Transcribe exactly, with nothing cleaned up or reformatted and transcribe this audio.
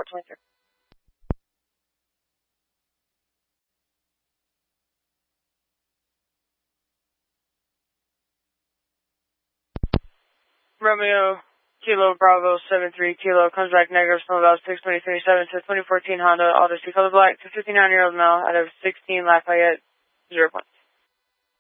twenty-three. Romeo, Kilo, Bravo, seven three, Kilo, comes back negative, small valve six twenty-three, seven to twenty fourteen Honda Odyssey, color black, to fifty-nine-year-old male, out of sixteen Lafayette, zero points.